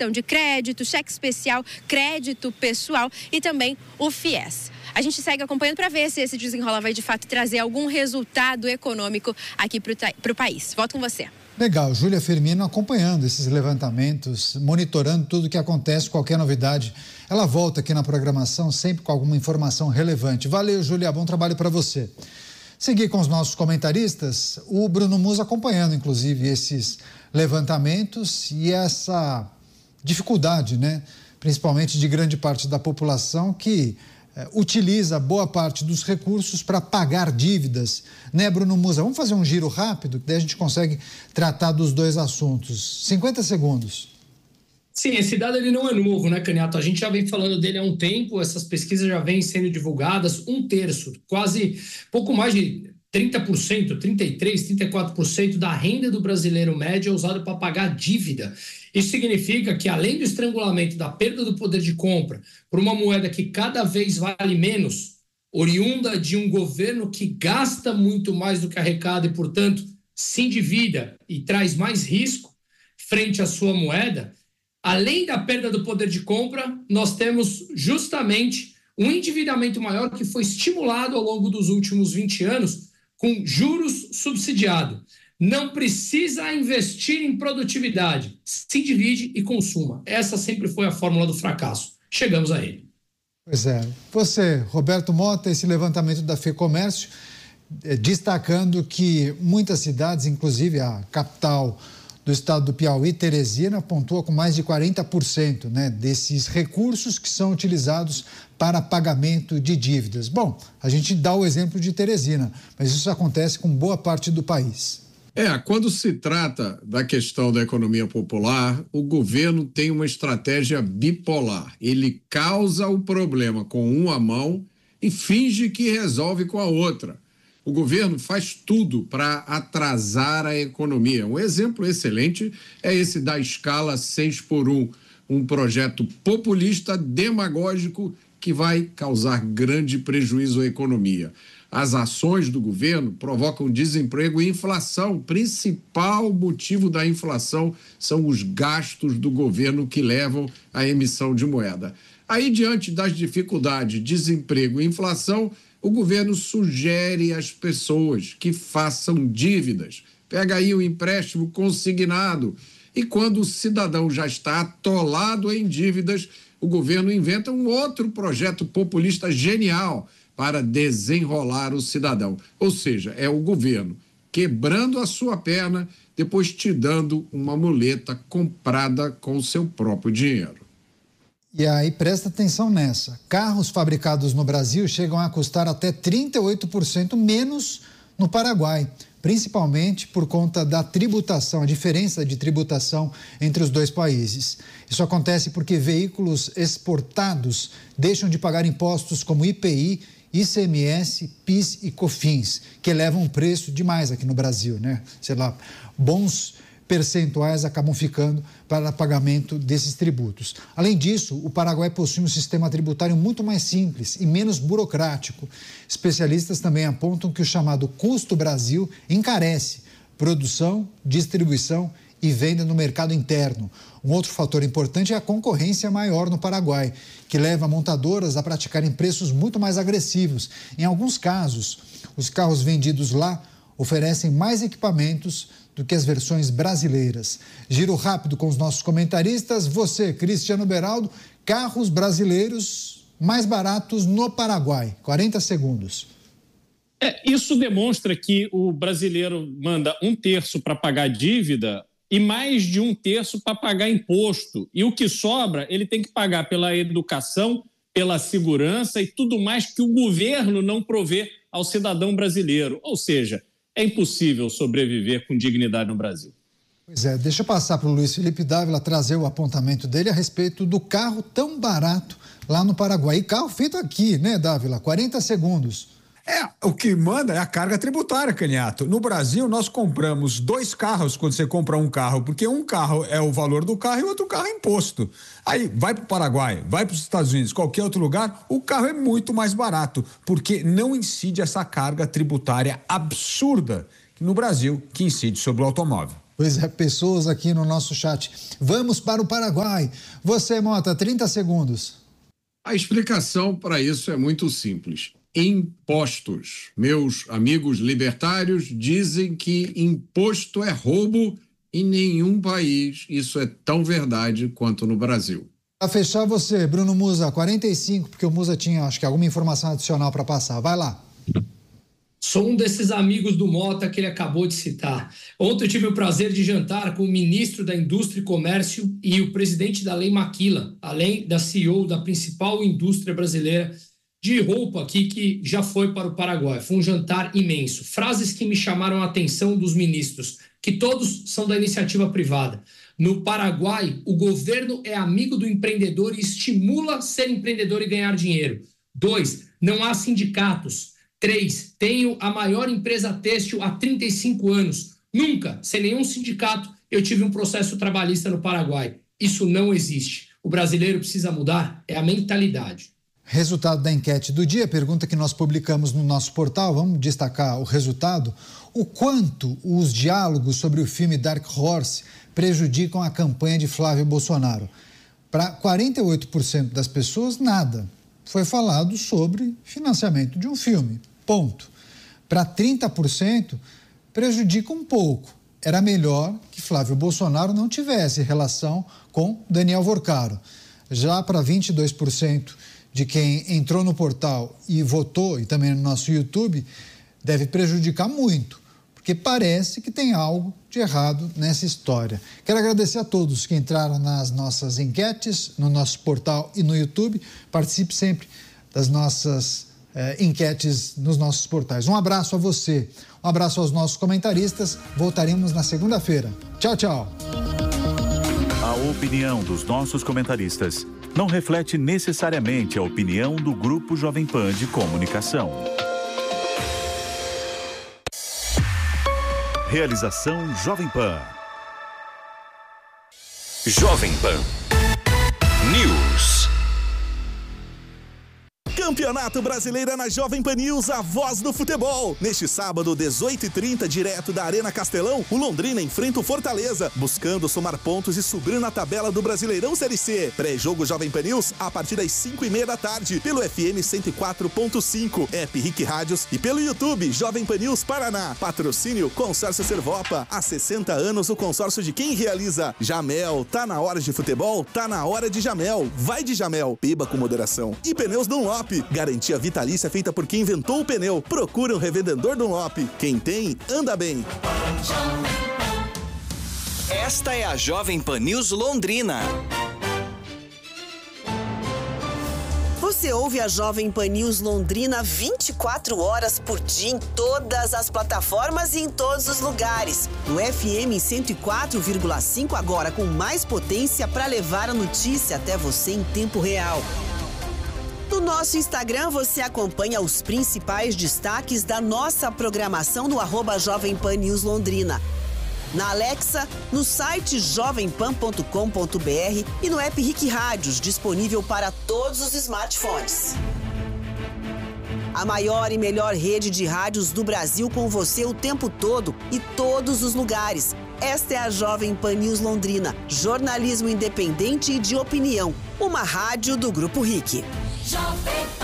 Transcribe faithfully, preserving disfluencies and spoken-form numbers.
cartão de crédito, cheque especial, crédito pessoal e também o FIES. A gente segue acompanhando para ver se esse desenrola vai de fato trazer algum resultado econômico aqui para o país. Volto com você. Legal, Júlia Firmino acompanhando esses levantamentos, monitorando tudo o que acontece, qualquer novidade. Ela volta aqui na programação sempre com alguma informação relevante. Valeu, Júlia, bom trabalho para você. Seguir com os nossos comentaristas, o Bruno Musa acompanhando, inclusive, esses levantamentos e essa dificuldade, né? Principalmente de grande parte da população que eh, utiliza boa parte dos recursos para pagar dívidas, né, Bruno Musa? Vamos fazer um giro rápido, que daí a gente consegue tratar dos dois assuntos. cinquenta segundos. Sim, esse dado ele não é novo, né, Caniato? A gente já vem falando dele há um tempo, essas pesquisas já vêm sendo divulgadas, um terço, quase pouco mais de trinta por cento, trinta e três por cento, trinta e quatro por cento da renda do brasileiro médio é usado para pagar dívida. Isso significa que, além do estrangulamento da perda do poder de compra por uma moeda que cada vez vale menos, oriunda de um governo que gasta muito mais do que arrecada e, portanto, se endivida e traz mais risco frente à sua moeda, além da perda do poder de compra, nós temos justamente um endividamento maior que foi estimulado ao longo dos últimos vinte anos com juros subsidiados. Não precisa investir em produtividade, se divide e consuma. Essa sempre foi a fórmula do fracasso. Chegamos a ele. Pois é. Você, Roberto Mota, esse levantamento da FEComércio, eh, destacando que muitas cidades, inclusive a capital do estado do Piauí, Teresina, pontua com mais de quarenta por cento, né, desses recursos que são utilizados para pagamento de dívidas. Bom, a gente dá o exemplo de Teresina, mas isso acontece com boa parte do país. É, quando se trata da questão da economia popular, o governo tem uma estratégia bipolar. Ele causa o problema com uma mão e finge que resolve com a outra. O governo faz tudo para atrasar a economia. Um exemplo excelente é esse da escala seis por um, um projeto populista, demagógico, que vai causar grande prejuízo à economia. As ações do governo provocam desemprego e inflação. O principal motivo da inflação são os gastos do governo que levam à emissão de moeda. Aí, diante das dificuldades, desemprego e inflação, o governo sugere às pessoas que façam dívidas. Pega aí o empréstimo consignado. E quando o cidadão já está atolado em dívidas, o governo inventa um outro projeto populista genial para desenrolar o cidadão. Ou seja, é o governo quebrando a sua perna, depois te dando uma muleta comprada com o seu próprio dinheiro. E aí, presta atenção nessa. Carros fabricados no Brasil chegam a custar até trinta e oito por cento menos no Paraguai, principalmente por conta da tributação, a diferença de tributação entre os dois países. Isso acontece porque veículos exportados deixam de pagar impostos como I P I, I C M S, PIS e COFINS, que elevam o preço demais aqui no Brasil, né? Sei lá, bons percentuais acabam ficando para pagamento desses tributos. Além disso, o Paraguai possui um sistema tributário muito mais simples e menos burocrático. Especialistas também apontam que o chamado custo Brasil encarece produção, distribuição e venda no mercado interno. Um outro fator importante é a concorrência maior no Paraguai, que leva montadoras a praticarem preços muito mais agressivos. Em alguns casos, os carros vendidos lá oferecem mais equipamentos do que as versões brasileiras. Giro rápido com os nossos comentaristas. Você, Cristiano Beraldo, carros brasileiros mais baratos no Paraguai. quarenta segundos. É, isso demonstra que o brasileiro manda um terço para pagar dívida e mais de um terço para pagar imposto. E o que sobra, ele tem que pagar pela educação, pela segurança e tudo mais que o governo não provê ao cidadão brasileiro. Ou seja, é impossível sobreviver com dignidade no Brasil. Pois é, deixa eu passar para o Luiz Felipe Dávila trazer o apontamento dele a respeito do carro tão barato lá no Paraguai. E carro feito aqui, né, Dávila? quarenta segundos. É, o que manda é a carga tributária, Caniato. No Brasil, nós compramos dois carros quando você compra um carro, porque um carro é o valor do carro e o outro carro é imposto. Aí, vai para o Paraguai, vai para os Estados Unidos, qualquer outro lugar, o carro é muito mais barato, porque não incide essa carga tributária absurda no Brasil, que incide sobre o automóvel. Pois é, pessoas aqui no nosso chat. Vamos para o Paraguai. Você, Mota, trinta segundos. A explicação para isso é muito simples. Impostos. Meus amigos libertários dizem que imposto é roubo. Em nenhum país isso é tão verdade quanto no Brasil. Para fechar você, Bruno Musa, quarenta e cinco, porque o Musa tinha, acho que, alguma informação adicional para passar. Vai lá. Sou um desses amigos do Mota que ele acabou de citar. Ontem eu tive o prazer de jantar com o ministro da Indústria e Comércio e o presidente da Lei Maquila, além da C E O da principal indústria brasileira de roupa aqui, que já foi para o Paraguai. Foi um jantar imenso. Frases que me chamaram a atenção dos ministros, que todos são da iniciativa privada. No Paraguai, o governo é amigo do empreendedor e estimula ser empreendedor e ganhar dinheiro. Dois, não há sindicatos. Três, tenho a maior empresa têxtil há trinta e cinco anos. Nunca, sem nenhum sindicato, eu tive um processo trabalhista no Paraguai. Isso não existe. O brasileiro precisa mudar, é a mentalidade. Resultado da enquete do dia, pergunta que nós publicamos no nosso portal, vamos destacar o resultado. O quanto os diálogos sobre o filme Dark Horse prejudicam a campanha de Flávio Bolsonaro? Para quarenta e oito por cento das pessoas, nada. Foi falado sobre financiamento de um filme, ponto. Para trinta por cento, prejudica um pouco. Era melhor que Flávio Bolsonaro não tivesse relação com Daniel Vorcaro. Já para vinte e dois por cento de quem entrou no portal e votou, e também no nosso YouTube, deve prejudicar muito, porque parece que tem algo de errado nessa história. Quero agradecer a todos que entraram nas nossas enquetes, no nosso portal e no YouTube. Participe sempre das nossas eh, enquetes nos nossos portais. Um abraço a você, um abraço aos nossos comentaristas. Voltaremos na segunda-feira. Tchau, tchau. A opinião dos nossos comentaristas não reflete necessariamente a opinião do Grupo Jovem Pan de Comunicação. Realização Jovem Pan. Jovem Pan News. Campeonato Brasileiro é na Jovem Pan News, a voz do futebol. Neste sábado, dezoito e trinta, direto da Arena Castelão, o Londrina enfrenta o Fortaleza, buscando somar pontos e subir na tabela do Brasileirão Série C. Pré-jogo Jovem Pan News, a partir das cinco e meia da tarde, pelo F M cento e quatro ponto cinco, App Rick Rádios e pelo YouTube Jovem Pan News Paraná. Patrocínio Consórcio Servopa. Há sessenta anos, o consórcio de quem realiza. Jamel, tá na hora de futebol? Tá na hora de Jamel. Vai de Jamel. Beba com moderação. E Pneus Dunlop. Garantia vitalícia feita por quem inventou o pneu. Procura um revendedor Dunlop. Quem tem, anda bem. Esta é a Jovem Pan News Londrina. Você ouve a Jovem Pan News Londrina vinte e quatro horas por dia em todas as plataformas e em todos os lugares. No F M cento e quatro vírgula cinco, agora com mais potência para levar a notícia até você em tempo real. No nosso Instagram, você acompanha os principais destaques da nossa programação no arroba Jovem Pan News Londrina. Na Alexa, no site jovem pan ponto com ponto b r e no app Rick Rádios, disponível para todos os smartphones. A maior e melhor rede de rádios do Brasil com você o tempo todo e todos os lugares. Esta é a Jovem Pan News Londrina, jornalismo independente e de opinião. Uma rádio do Grupo Rick. Jovem Pan.